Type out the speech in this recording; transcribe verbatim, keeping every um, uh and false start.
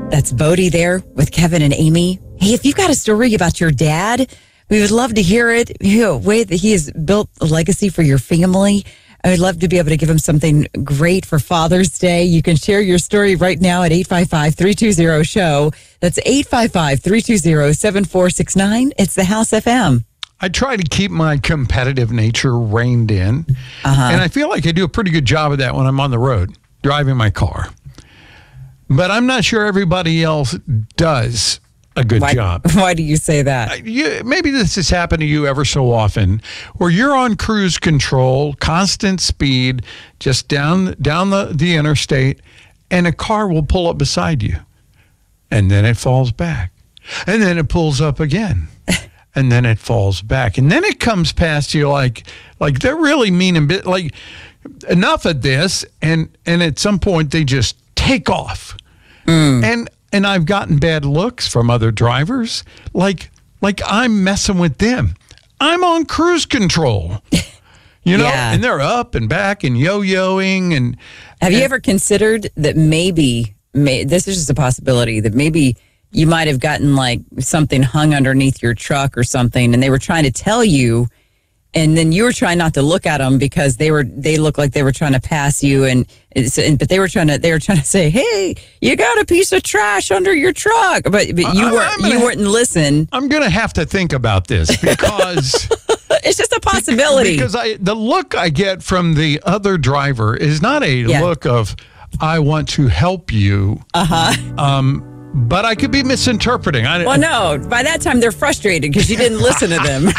That's Bodie there with Kevin and Amy. Hey, if you've got a story about your dad, we would love to hear it. You know, a way that he has built a legacy for your family. I would love to be able to give him something great for Father's Day. You can share your story right now at eight five five, three two zero, S H O W. That's eight five five, three two zero, seven four six nine. It's the House F M. I try to keep my competitive nature reined in. Uh-huh. And I feel like I do a pretty good job of that when I'm on the road, driving my car. But I'm not sure everybody else does a good why, job. Why do you say that? Uh, you, maybe this has happened to you ever so often, where you're on cruise control, constant speed, just down down the, the interstate, and a car will pull up beside you. And then it falls back. And then it pulls up again. And then it falls back. And then it comes past you like like they're really mean and bit like enough of this. And, and at some point they just take off. Mm. And and I've gotten bad looks from other drivers. Like like I'm messing with them. I'm on cruise control. You know, yeah. And they're up and back and yo-yoing. And have and, you ever considered that maybe, may, this is just a possibility, that maybe you might have gotten like something hung underneath your truck or something, and they were trying to tell you, and then you were trying not to look at them because they were they looked like they were trying to pass you, and, and but they were trying to they were trying to say, hey, you got a piece of trash under your truck, but, but you weren't you wouldn't listen. I'm gonna have to think about this because it's just a possibility. Because I the look I get from the other driver is not a yeah. look of I want to help you. Uh huh. Um. But I could be misinterpreting. I, well, no. By that time, they're frustrated because you didn't listen to them.